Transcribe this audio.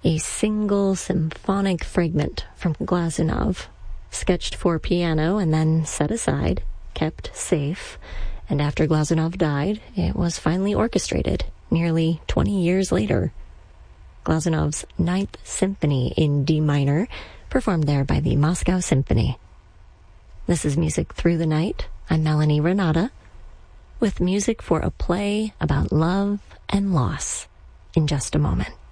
a single symphonic fragment from Glazunov, sketched for piano and then set aside, kept safe, and after Glazunov died, it was finally orchestrated nearly 20 years later. Glazunov's Ninth Symphony in D minor, performed there by the Moscow Symphony. This is Music Through the Night. I'm Melanie Renata, with music for a play about love and loss in just a moment.